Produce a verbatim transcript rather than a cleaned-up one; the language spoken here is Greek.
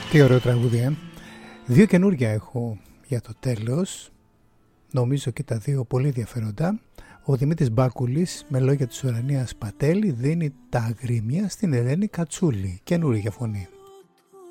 Τι ωραίο τραγούδι, ε? Δύο καινούργια έχω για το τέλος. Νομίζω και τα δύο πολύ ενδιαφέροντα. Ο Δημήτρης Μπάκουλης με λόγια της Ουρανίας Πατέλη δίνει τα αγρίμια στην Ελένη Κατσούλη. Καινούργια φωνή.